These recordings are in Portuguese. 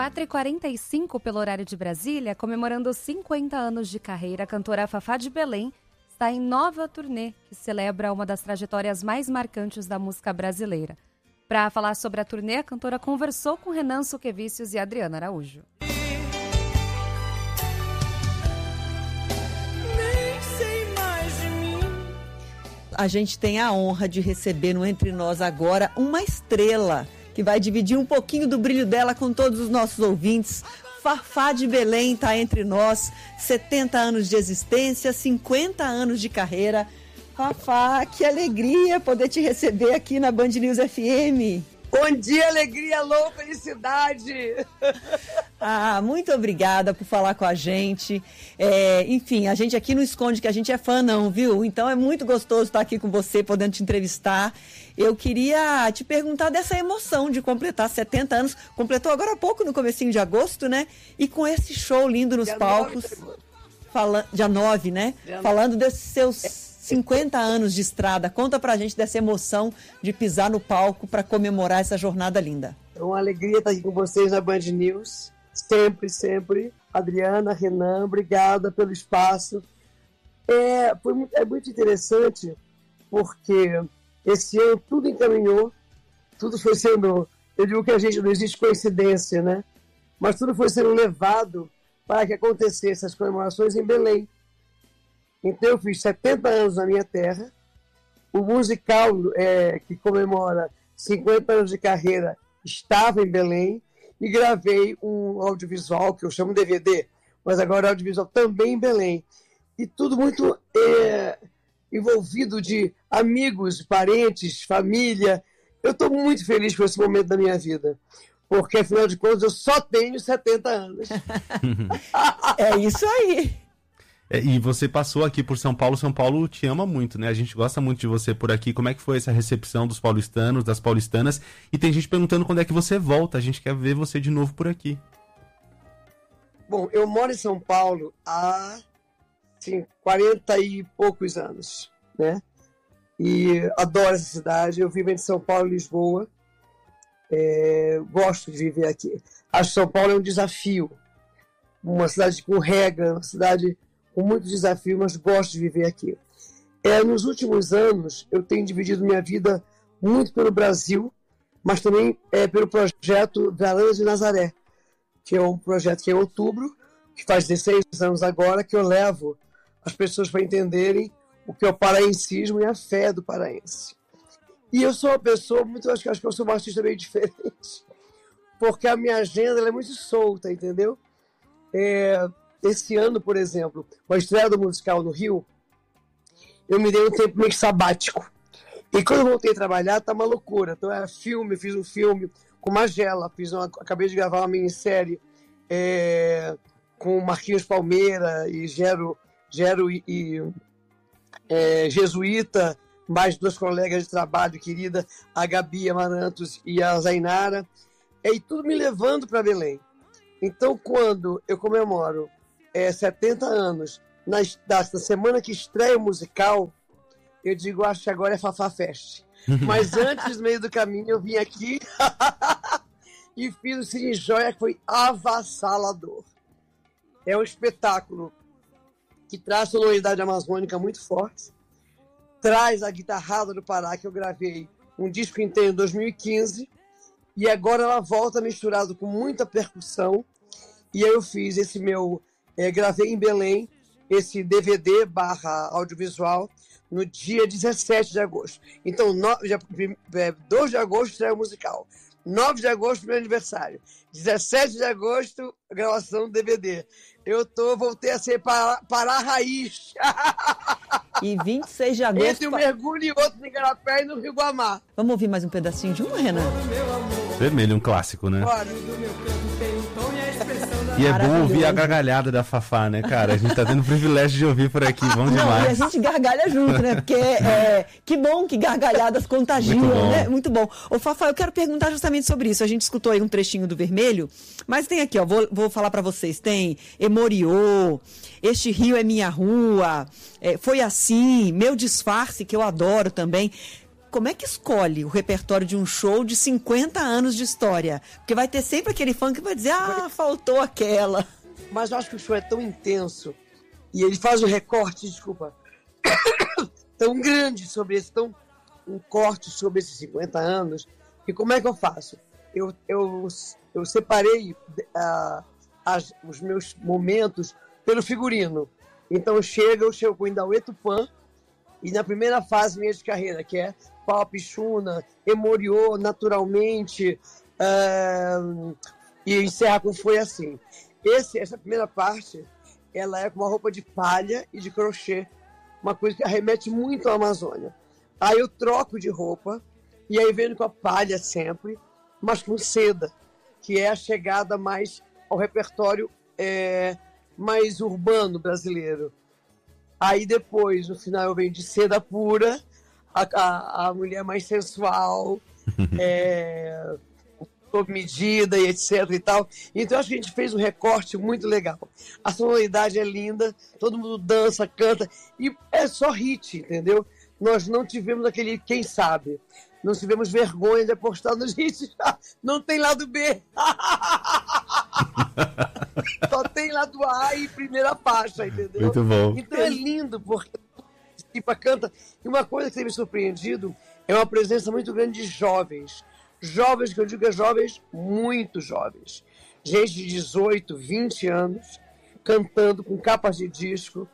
4h45 pelo horário de Brasília, comemorando 50 anos de carreira, a cantora Fafá de Belém está em nova turnê que celebra uma das trajetórias mais marcantes da música brasileira. Para falar sobre a turnê, a cantora conversou com Renan Suquevicius e Adriana Araújo. A gente tem a honra de receber no Entre Nós agora uma estrela que vai dividir um pouquinho do brilho dela com todos os nossos ouvintes. Fafá de Belém está entre nós, 70 anos de existência, 50 anos de carreira. Fafá, que alegria poder te receber aqui na Band News FM. Bom dia, alegria, alô, felicidade! Muito obrigada por falar com a gente. Enfim, a gente aqui não esconde que a gente é fã não, viu? Então é muito gostoso estar aqui com você, podendo te entrevistar. Eu queria te perguntar dessa emoção de completar 70 anos. Completou agora há pouco, no comecinho de agosto, né? E com esse show lindo nos palcos. Dia 9, né? Falando desses seus 50 anos de estrada. Conta pra gente dessa emoção de pisar no palco para comemorar essa jornada linda. É uma alegria estar aqui com vocês na Band News. Sempre, sempre. Adriana, Renan, obrigada pelo espaço. É muito interessante porque esse ano tudo encaminhou, tudo foi sendo... Eu digo que a gente não existe coincidência, né? Mas tudo foi sendo levado para que acontecessem as comemorações em Belém. Então eu fiz 70 anos na minha terra, o musical que comemora 50 anos de carreira estava em Belém e gravei um audiovisual que eu chamo DVD, mas agora é audiovisual também em Belém. E tudo muito envolvido de amigos, parentes, família. Eu estou muito feliz com esse momento da minha vida, porque afinal de contas eu só tenho 70 anos. É isso aí. E você passou aqui por São Paulo. São Paulo te ama muito, né? A gente gosta muito de você por aqui. Como é que foi essa recepção dos paulistanos, das paulistanas? E tem gente perguntando quando é que você volta. A gente quer ver você de novo por aqui. Bom, eu moro em São Paulo há 40 e poucos anos, né? E adoro essa cidade. Eu vivo entre São Paulo e Lisboa. Gosto de viver aqui. Acho que São Paulo é um desafio. Uma cidade com regra, uma cidade com muito desafio, mas gosto de viver aqui. Nos últimos anos, eu tenho dividido minha vida muito pelo Brasil, mas também pelo projeto Veranda de Nazaré, que é um projeto que é em outubro, que faz 16 anos agora, que eu levo as pessoas para entenderem o que é o paraencismo e a fé do paraense. E eu sou uma pessoa, acho que eu sou uma artista meio diferente, porque a minha agenda ela é muito solta, entendeu? Esse ano, por exemplo, com a estreia do musical no Rio, eu me dei um tempo meio sabático. E quando eu voltei a trabalhar, tá uma loucura. Então fiz um filme com Magela, acabei de gravar uma minissérie com Marquinhos Palmeira e Gero e Jesuíta, mais duas colegas de trabalho querida, a Gabi Amarantos e a Zainara, e tudo me levando para Belém. Então, quando eu comemoro 70 anos, na semana que estreia o musical, eu digo, acho que agora é Fafá Fest. Mas antes, no meio do caminho, eu vim aqui e fiz o Cine Joia, que foi avassalador. É um espetáculo que traz sonoridade amazônica muito forte, traz a guitarrada do Pará, que eu gravei um disco inteiro em 2015, e agora ela volta misturado com muita percussão. E aí eu fiz esse meu... gravei em Belém esse DVD / audiovisual no dia 17 de agosto. Então, 2 de agosto estreia o musical. 9 de agosto, meu aniversário. 17 de agosto, gravação do DVD. Voltei a ser Pará Raiz. E 26 de agosto... Entre um mergulho e outro no Igarapé e no Rio Guamá. Vamos ouvir mais um pedacinho de um, Renan? Vermelho, um clássico, né? Claro. E é bom ouvir a gargalhada da Fafá, né, cara? A gente tá tendo o privilégio de ouvir por aqui, bom demais. E a gente gargalha junto, né? Porque que bom que gargalhadas contagiam, né? Muito bom. Ô, Fafá, eu quero perguntar justamente sobre isso. A gente escutou aí um trechinho do Vermelho, mas tem aqui, ó, vou falar pra vocês. Tem Emoriô, Este Rio é Minha Rua, Foi Assim, Meu Disfarce, que eu adoro também. como é que escolhe o repertório de um show de 50 anos de história? Porque vai ter sempre aquele fã que vai dizer, faltou aquela. Mas eu acho que o show é tão intenso e ele faz um recorte, desculpa, tão grande sobre esse, um corte sobre esses 50 anos, que como é que eu faço? Eu separei os meus momentos pelo figurino. Então eu chego com o Indauê Tupã, e na primeira fase minha de carreira, que é Pau Pichuna, Emoriô, Naturalmente, e encerra com Foi Assim. Essa primeira parte, ela é com uma roupa de palha e de crochê, uma coisa que arremete muito à Amazônia. Aí eu troco de roupa, e aí venho com a palha sempre, mas com seda, que é a chegada mais ao repertório mais urbano brasileiro. Aí depois, no final, eu venho de seda pura, a mulher mais sensual, sob medida e etc e tal. Então acho que a gente fez um recorte muito legal. A sonoridade é linda, todo mundo dança, canta, e é só hit, entendeu? Nós não tivemos aquele quem sabe. Não tivemos vergonha de apostar nos hits. Não tem lado B. Só tem lado A e primeira faixa, entendeu? Muito bom. Então é lindo, porque tipo canta. E uma coisa que tem me surpreendido é uma presença muito grande de jovens. Jovens, que eu digo jovens, muito jovens. Gente de 18, 20 anos, cantando com capas de disco.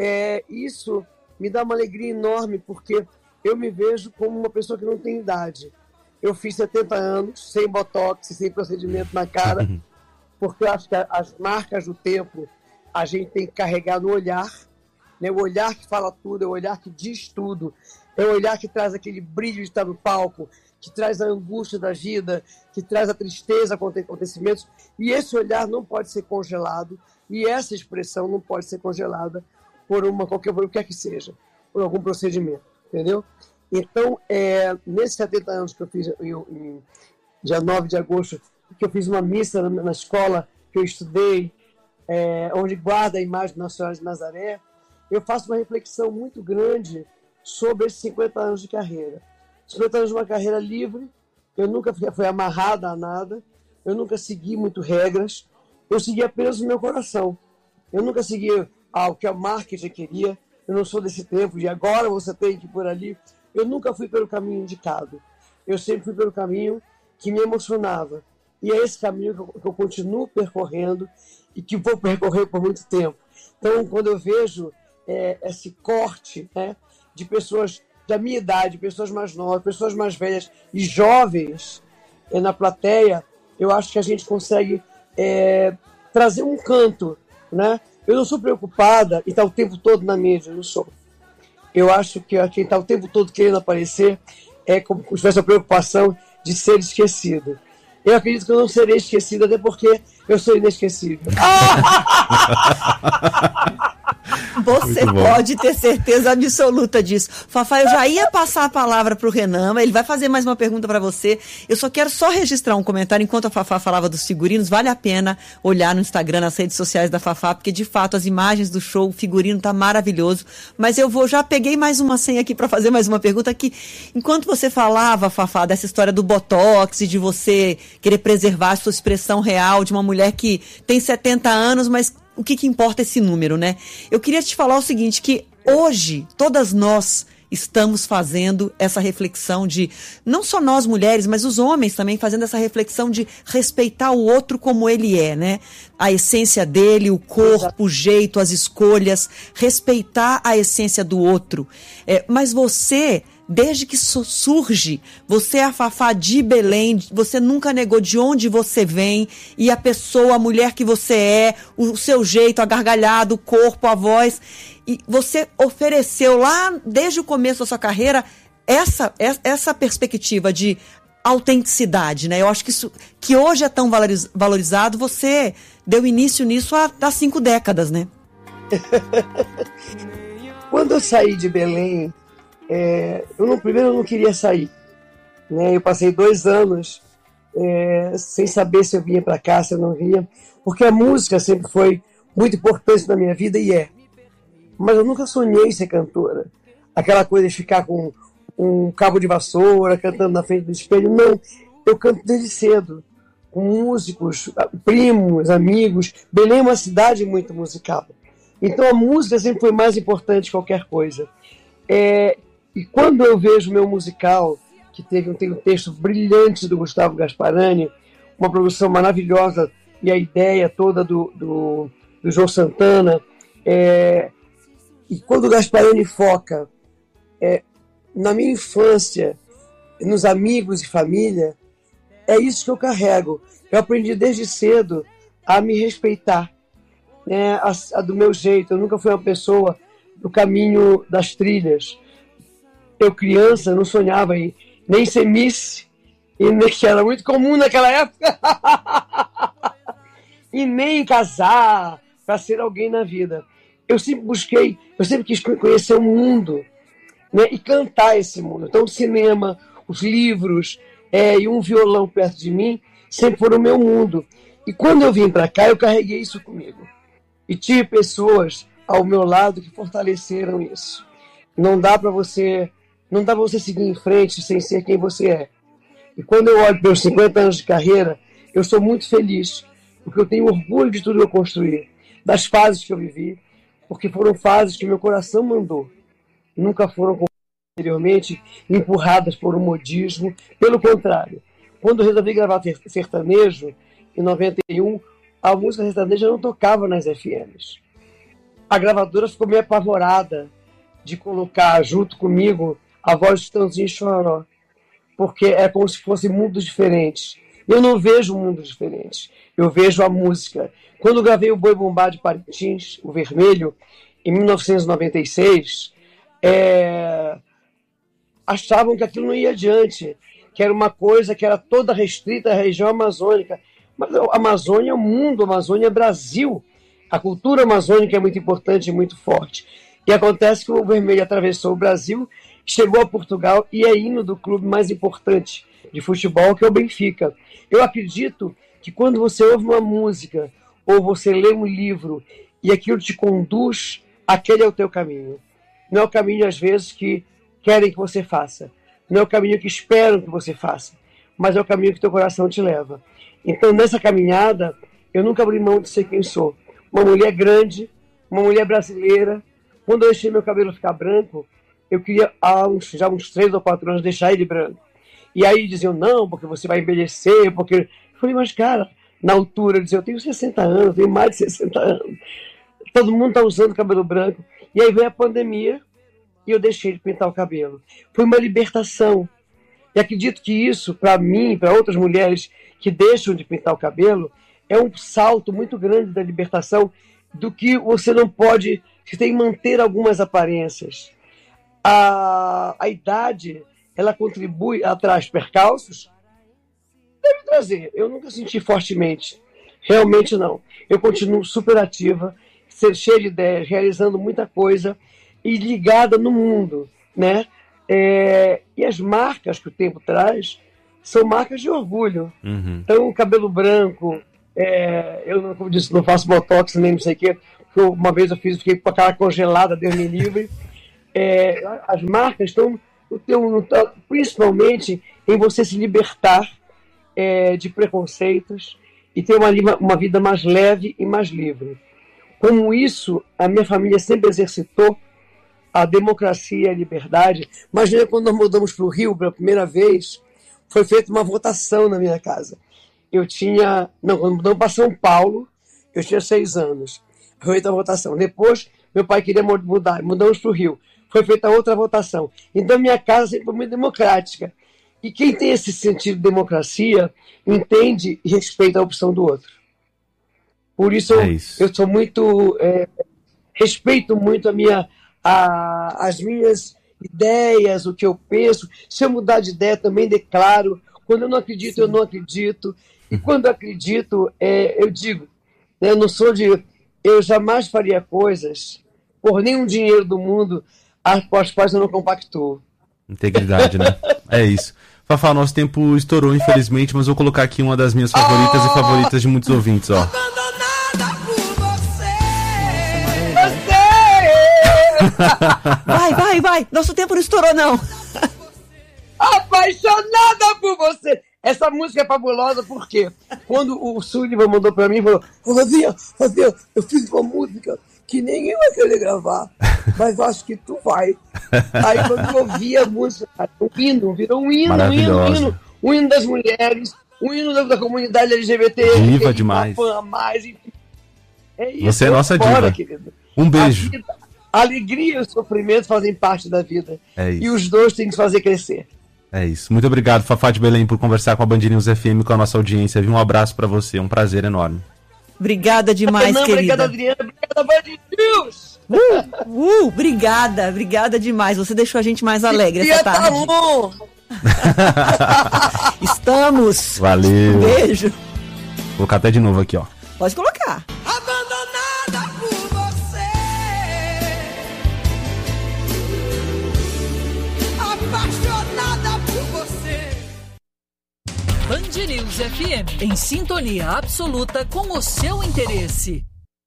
Isso me dá uma alegria enorme, porque eu me vejo como uma pessoa que não tem idade. Eu fiz 70 anos, sem botox, sem procedimento na cara, porque eu acho que as marcas do tempo a gente tem que carregar no olhar, né? O olhar que fala tudo, é o olhar que diz tudo, é o olhar que traz aquele brilho de estar no palco, que traz a angústia da vida, que traz a tristeza com acontecimentos, e esse olhar não pode ser congelado, e essa expressão não pode ser congelada por qualquer o que quer que seja, por algum procedimento, entendeu? Então, nesses 70 anos que eu fiz, em dia 9 de agosto, que eu fiz uma missa na escola que eu estudei, onde guarda a imagem de Nossa Senhora de Nazaré, eu faço uma reflexão muito grande sobre esses 50 anos de carreira. 50 anos de uma carreira livre, eu nunca fui amarrada a nada, eu nunca segui muito regras, eu segui apenas o meu coração. Eu nunca segui o que a marketing queria, eu não sou desse tempo de agora você tem que ir por ali. Eu nunca fui pelo caminho indicado, eu sempre fui pelo caminho que me emocionava. E é esse caminho que eu continuo percorrendo e que vou percorrer por muito tempo. Então, quando eu vejo esse corte, né, de pessoas da minha idade, pessoas mais novas, pessoas mais velhas e jovens na plateia, eu acho que a gente consegue trazer um canto, né? Eu não sou preocupada em estar o tempo todo na mídia, eu não sou. Eu acho que quem está o tempo todo querendo aparecer é como se tivesse a preocupação de ser esquecido. Eu acredito que eu não serei esquecido, até porque eu sou inesquecível. Você pode ter certeza absoluta disso. Fafá, eu já ia passar a palavra para o Renan, ele vai fazer mais uma pergunta para você. Eu só quero registrar um comentário. Enquanto a Fafá falava dos figurinos, vale a pena olhar no Instagram, nas redes sociais da Fafá, porque de fato as imagens do show, o figurino tá maravilhoso. Mas já peguei mais uma senha aqui para fazer mais uma pergunta que, enquanto você falava, Fafá, dessa história do Botox e de você querer preservar a sua expressão real de uma mulher que tem 70 anos, mas o que importa é esse número, né? Eu queria te falar o seguinte, que hoje todas nós estamos fazendo essa reflexão de, não só nós mulheres, mas os homens também fazendo essa reflexão de respeitar o outro como ele é, né? A essência dele, o corpo, o jeito, as escolhas, respeitar a essência do outro. Mas você, desde que surge, você é a Fafá de Belém, você nunca negou de onde você vem, e a pessoa, a mulher que você é, o seu jeito, a gargalhada, o corpo, a voz, e você ofereceu lá, desde o começo da sua carreira, essa perspectiva de autenticidade, né? Eu acho que isso, que hoje é tão valorizado, você deu início nisso há 5 décadas, né? Quando eu saí de Belém, primeiro eu não queria sair, né? Eu passei 2 anos sem saber se eu vinha para cá, se eu não vinha, porque a música sempre foi muito importante na minha vida, mas eu nunca sonhei em ser cantora. Aquela coisa de ficar com um cabo de vassoura, cantando na frente do espelho. Não, eu canto desde cedo, com músicos, primos, amigos. Belém é uma cidade muito musical. Então a música sempre foi mais importante que qualquer coisa. E quando eu vejo o meu musical, que tem um texto brilhante do Gustavo Gasparani, uma produção maravilhosa, e a ideia toda do João Santana, e quando o Gasparani foca na minha infância, nos amigos e família, é isso que eu carrego. Eu aprendi desde cedo a me respeitar, né, do meu jeito. Eu nunca fui uma pessoa do caminho das trilhas. Eu, criança, não sonhava em nem ser Miss, que era muito comum naquela época, e nem casar para ser alguém na vida. Eu sempre quis conhecer o mundo, né, e cantar esse mundo. Então o cinema, os livros e um violão perto de mim sempre foram o meu mundo. E quando eu vim para cá, eu carreguei isso comigo. E tive pessoas ao meu lado que fortaleceram isso. Não dá para você seguir em frente sem ser quem você é. E quando eu olho para os 50 anos de carreira, eu sou muito feliz, porque eu tenho orgulho de tudo que eu construí, das fases que eu vivi, porque foram fases que meu coração mandou. Nunca foram, como anteriormente, empurradas por um modismo. Pelo contrário, quando eu resolvi gravar sertanejo, em 91, a música sertaneja não tocava nas FMs. A gravadora ficou meio apavorada de colocar junto comigo a voz de Chitãozinho e Chororó, porque é como se fossem mundos diferentes. Eu não vejo mundos diferentes, eu vejo a música. Quando eu gravei o Boi Bumbá de Parintins, o Vermelho, em 1996, achavam que aquilo não ia adiante, que era uma coisa que era toda restrita à região amazônica. Mas a Amazônia é o mundo, a Amazônia é Brasil. A cultura amazônica é muito importante e muito forte. E acontece que o Vermelho atravessou o Brasil, chegou a Portugal e é hino do clube mais importante de futebol, que é o Benfica. Eu acredito que quando você ouve uma música ou você lê um livro e aquilo te conduz, aquele é o teu caminho. Não é o caminho, às vezes, que querem que você faça. Não é o caminho que esperam que você faça. Mas é o caminho que teu coração te leva. Então, nessa caminhada, eu nunca abri mão de ser quem sou. Uma mulher grande, uma mulher brasileira. Quando eu deixei meu cabelo ficar branco, eu queria, já uns 3 ou 4 anos, deixar ele branco. E aí diziam, não, porque você vai envelhecer, porque... Eu falei, mas cara, na altura, eu tenho 60 anos, tenho mais de 60 anos. Todo mundo está usando cabelo branco. E aí veio a pandemia e eu deixei de pintar o cabelo. Foi uma libertação. E acredito que isso, para mim, para outras mulheres que deixam de pintar o cabelo, é um salto muito grande da libertação, do que você não pode... Você tem que manter algumas aparências. A idade, ela contribui, ela traz percalços? Deve trazer. Eu nunca senti fortemente. Realmente não. Eu continuo super ativa, cheia de ideias, realizando muita coisa e ligada no mundo, né? E as marcas que o tempo traz são marcas de orgulho. Uhum. Então, o cabelo branco, eu não, como disse, não faço botox nem não sei o quê, porque uma vez eu fiquei com a cara congelada, Deus me livre. As marcas estão, principalmente, em você se libertar de preconceitos e ter uma vida mais leve e mais livre. Como isso, a minha família sempre exercitou a democracia e a liberdade. Imagina quando nós mudamos para o Rio pela primeira vez, foi feita uma votação na minha casa. Quando mudamos para São Paulo, eu tinha 6 anos. Foi feita a votação. Depois, meu pai queria mudar, mudamos para o Rio. Foi feita outra votação. Então, minha casa sempre foi muito democrática. E quem tem esse sentido de democracia, entende e respeita a opção do outro. Por isso, eu sou muito... respeito muito as minhas ideias, o que eu penso. Se eu mudar de ideia, também declaro. Quando eu não acredito, eu não acredito. E quando eu acredito, eu digo. Né, eu jamais faria coisas por nenhum dinheiro do mundo com as quais eu não compactuo. Integridade, né? É isso. Fafá, nosso tempo estourou, infelizmente, mas vou colocar aqui uma das minhas favoritas e favoritas de muitos ouvintes, ó. Vai. Nosso tempo não estourou, não. Apaixonada por você. Essa música é fabulosa porque quando o Sullivan mandou pra mim, falou: Fabinho, eu fiz uma música que ninguém vai querer gravar, mas acho que tu vai. Aí quando eu ouvi a música, um hino, virou um hino, um hino das mulheres, um hino da comunidade LGBT. Diva demais. Enfim. É isso. Você é nossa diva. Querido. Um beijo. A alegria e o sofrimento fazem parte da vida. É isso. E os dois têm que fazer crescer. É isso. Muito obrigado, Fafá de Belém, por conversar com a Band News FM, com a nossa audiência. Um abraço pra você, um prazer enorme. Obrigada demais, querida. Obrigada, Adriana. Obrigada, Band News. Obrigada demais. Você deixou a gente mais alegre essa tarde. Estamos. Valeu. Um beijo. Vou colocar até de novo aqui, ó. Pode colocar. Abandonada por você, apaixonada por você. Band News FM, em sintonia absoluta com o seu interesse.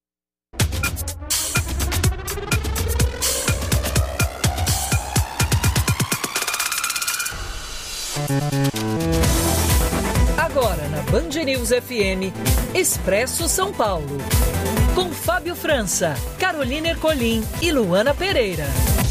Agora na Band News FM, Expresso São Paulo. Com Fábio França, Carolina Ercolim e Luana Pereira.